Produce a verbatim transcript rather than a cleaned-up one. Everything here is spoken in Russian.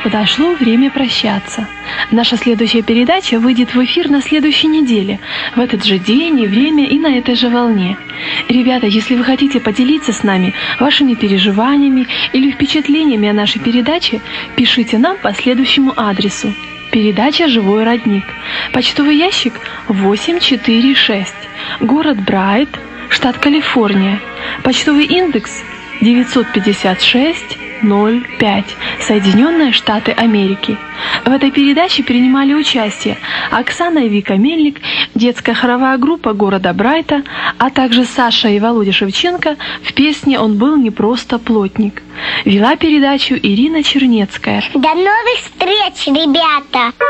подошло время прощаться. Наша следующая передача выйдет в эфир на следующей неделе, в этот же день и время и на этой же волне. Ребята, если вы хотите поделиться с нами вашими переживаниями или впечатлениями о нашей передаче, пишите нам по следующему адресу. Передача «Живой родник». Почтовый ящик восемь четыре шесть. Город Брайт, штат Калифорния. Почтовый индекс девятьсот пятьдесят шесть ноль пять. Соединенные Штаты Америки. В этой передаче принимали участие Оксана и Вика Мельник, детская хоровая группа города Брайта, а также Саша и Володя Шевченко в песне «Он был не просто плотник». Вела передачу Ирина Чернецкая. До новых встреч, ребята!